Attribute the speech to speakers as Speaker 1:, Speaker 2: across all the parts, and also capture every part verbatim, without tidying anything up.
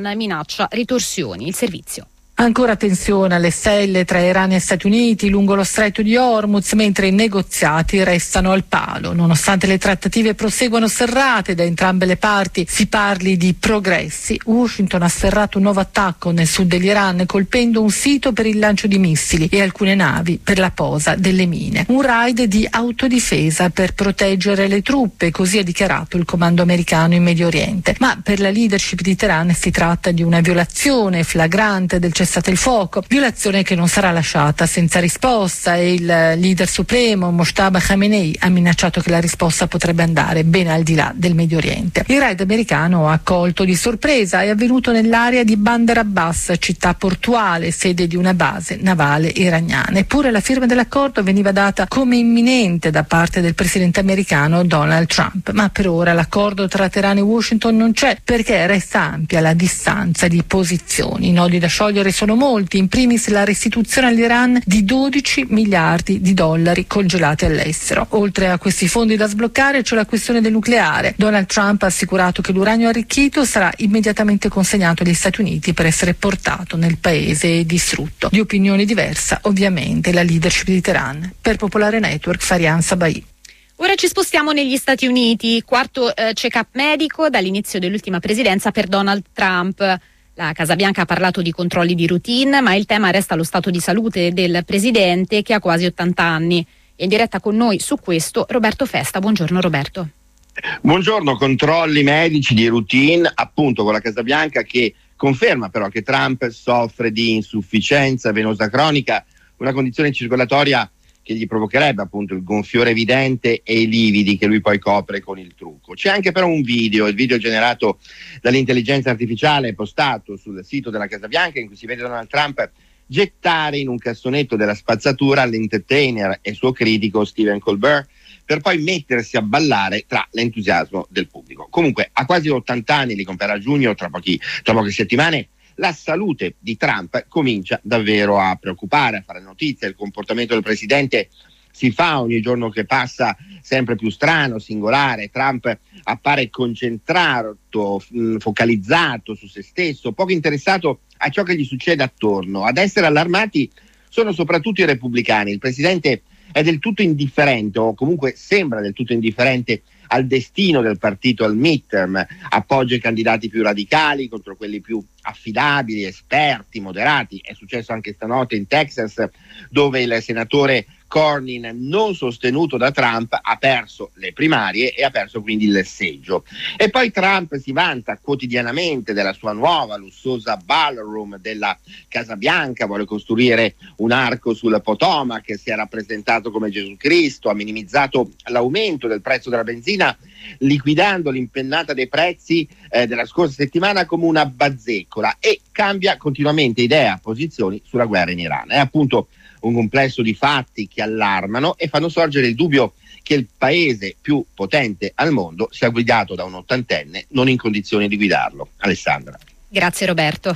Speaker 1: minaccia ritorsioni. Il servizio.
Speaker 2: Ancora tensione alle stelle tra Iran e Stati Uniti lungo lo stretto di Hormuz, mentre i negoziati restano al palo. Nonostante le trattative proseguano serrate da entrambe le parti, si parli di progressi. Washington ha sferrato un nuovo attacco nel sud dell'Iran, colpendo un sito per il lancio di missili e alcune navi per la posa delle mine. Un raid di autodifesa per proteggere le truppe, così ha dichiarato il comando americano in Medio Oriente. Ma per la leadership di Teheran si tratta di una violazione flagrante del cessate il fuoco, violazione che non sarà lasciata senza risposta, e il leader supremo Mojtaba Khamenei ha minacciato che la risposta potrebbe andare ben al di là del Medio Oriente. Il raid americano ha colto di sorpresa, è avvenuto nell'area di Bandar Abbas, città portuale, sede di una base navale iraniana. Eppure la firma dell'accordo veniva data come imminente da parte del presidente americano Donald Trump, ma per ora l'accordo tra Teheran e Washington non c'è, perché resta ampia la distanza di posizioni. I nodi da sciogliere sono molti, in primis la restituzione all'Iran di dodici miliardi di dollari congelati all'estero. Oltre a questi fondi da sbloccare c'è la questione del nucleare. Donald Trump ha assicurato che l'uranio arricchito sarà immediatamente consegnato agli Stati Uniti per essere portato nel paese e distrutto. Di opinione diversa, ovviamente, la leadership di Teheran. Per Popolare Network, Farian Sabai.
Speaker 1: Ora ci spostiamo negli Stati Uniti, quarto eh, check-up medico dall'inizio dell'ultima presidenza per Donald Trump. La Casa Bianca ha parlato di controlli di routine, ma il tema resta lo stato di salute del presidente, che ha quasi ottanta anni. È in diretta con noi su questo Roberto Festa. Buongiorno Roberto.
Speaker 3: Buongiorno, controlli medici di routine, appunto, con la Casa Bianca che conferma però che Trump soffre di insufficienza venosa cronica, una condizione circolatoria che gli provocherebbe appunto il gonfiore evidente e i lividi che lui poi copre con il trucco. C'è anche però un video, il video generato dall'intelligenza artificiale postato sul sito della Casa Bianca, in cui si vede Donald Trump gettare in un cassonetto della spazzatura l'entertainer e suo critico Stephen Colbert, per poi mettersi a ballare tra l'entusiasmo del pubblico. Comunque, a quasi ottanta anni, li compierà a giugno, tra, pochi, tra poche settimane, la salute di Trump comincia davvero a preoccupare, a fare notizia. Il comportamento del presidente si fa ogni giorno che passa sempre più strano, singolare. Trump appare concentrato, focalizzato su se stesso, poco interessato a ciò che gli succede attorno. Ad essere allarmati sono soprattutto i repubblicani. Il presidente è del tutto indifferente, o comunque sembra del tutto indifferente, al destino del partito al midterm. Appoggia i candidati più radicali contro quelli più affidabili, esperti, moderati. È successo anche stanotte in Texas, dove il senatore Cornyn, non sostenuto da Trump, ha perso le primarie e ha perso quindi il seggio. E poi Trump si vanta quotidianamente della sua nuova lussuosa ballroom della Casa Bianca, vuole costruire un arco sul Potomac che si è rappresentato come Gesù Cristo, ha minimizzato l'aumento del prezzo della benzina liquidando l'impennata dei prezzi eh, della scorsa settimana come una bazzeccola, e cambia continuamente idea, posizioni sulla guerra in Iran. È appunto un complesso di fatti che allarmano e fanno sorgere il dubbio che il paese più potente al mondo sia guidato da un ottantenne non in condizioni di guidarlo. Alessandra.
Speaker 1: Grazie Roberto.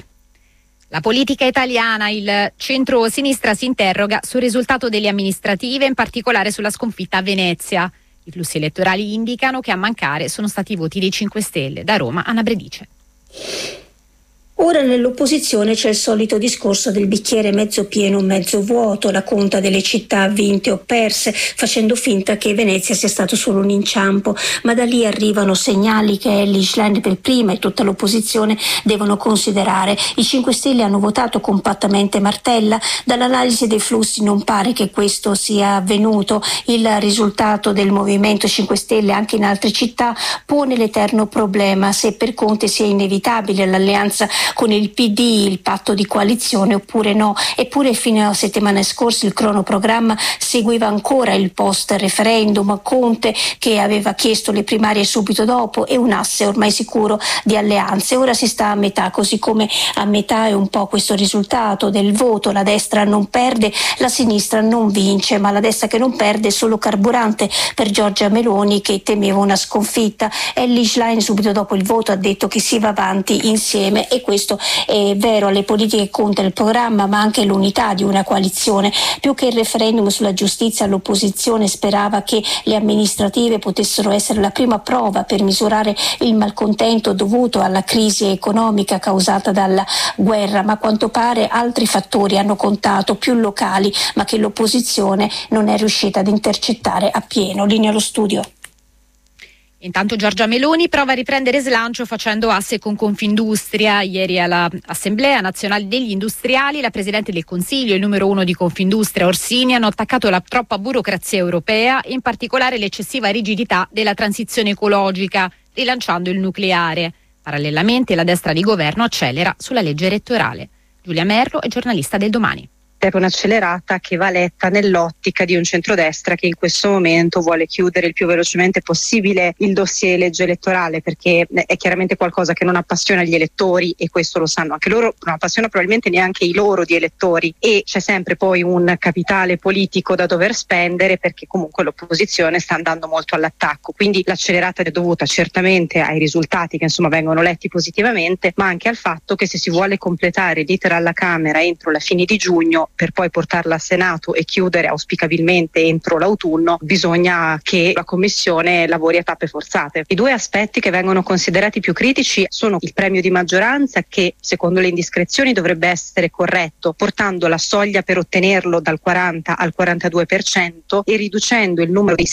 Speaker 1: La politica italiana, il centro-sinistra si interroga sul risultato delle amministrative, in particolare sulla sconfitta a Venezia. I flussi elettorali indicano che a mancare sono stati i voti dei cinque Stelle. Da Roma, Anna Bredice.
Speaker 4: Ora nell'opposizione c'è il solito discorso del bicchiere mezzo pieno o mezzo vuoto, la conta delle città vinte o perse, facendo finta che Venezia sia stato solo un inciampo, ma da lì arrivano segnali che Elly Schlein per prima e tutta l'opposizione devono considerare. I cinque Stelle hanno votato compattamente Martella, dall'analisi dei flussi non pare che questo sia avvenuto. Il risultato del Movimento cinque Stelle anche in altre città pone l'eterno problema se per Conte sia inevitabile l'alleanza con il P D, il patto di coalizione, oppure no. Eppure fino a settimane scorse il cronoprogramma seguiva ancora il post referendum, Conte che aveva chiesto le primarie subito dopo e un asse ormai sicuro di alleanze. Ora si sta a metà, così come a metà è un po' questo risultato del voto. La destra non perde, la sinistra non vince, ma la destra che non perde è solo carburante per Giorgia Meloni, che temeva una sconfitta. Elly Schlein subito dopo il voto ha detto che si va avanti insieme, e questo questo è vero, alle politiche conta il programma ma anche l'unità di una coalizione. Più che il referendum sulla giustizia, l'opposizione sperava che le amministrative potessero essere la prima prova per misurare il malcontento dovuto alla crisi economica causata dalla guerra, ma a quanto pare altri fattori hanno contato, più locali, ma che l'opposizione non è riuscita ad intercettare appieno. Linea allo studio.
Speaker 1: Intanto Giorgia Meloni prova a riprendere slancio facendo asse con Confindustria. Ieri all'Assemblea Nazionale degli Industriali la Presidente del Consiglio e il numero uno di Confindustria Orsini hanno attaccato la troppa burocrazia europea e in particolare l'eccessiva rigidità della transizione ecologica, rilanciando il nucleare. Parallelamente la destra di governo accelera sulla legge elettorale. Giulia Merlo è giornalista del Domani.
Speaker 5: Un'accelerata che va letta nell'ottica di un centrodestra che in questo momento vuole chiudere il più velocemente possibile il dossier legge elettorale, perché è chiaramente qualcosa che non appassiona gli elettori e questo lo sanno anche loro, non appassiona probabilmente neanche i loro di elettori e c'è sempre poi un capitale politico da dover spendere perché comunque l'opposizione sta andando molto all'attacco, quindi l'accelerata è dovuta certamente ai risultati che insomma vengono letti positivamente, ma anche al fatto che se si vuole completare l'iter alla Camera entro la fine di giugno per poi portarla al Senato e chiudere auspicabilmente entro l'autunno, bisogna che la Commissione lavori a tappe forzate. I due aspetti che vengono considerati più critici sono il premio di maggioranza che secondo le indiscrezioni dovrebbe essere corretto, portando la soglia per ottenerlo dal quaranta al quarantadue per cento e riducendo il numero dei